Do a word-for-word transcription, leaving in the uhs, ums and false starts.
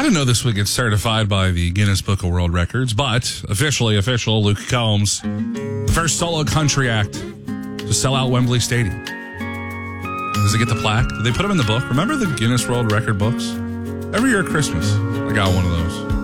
I didn't know this would get certified by the Guinness Book of World Records, but officially official, Luke Combs, the first solo country act to sell out Wembley Stadium. Does it get the plaque? Did they put them in the book? Remember the Guinness World Record books? Every year at Christmas, I got one of those.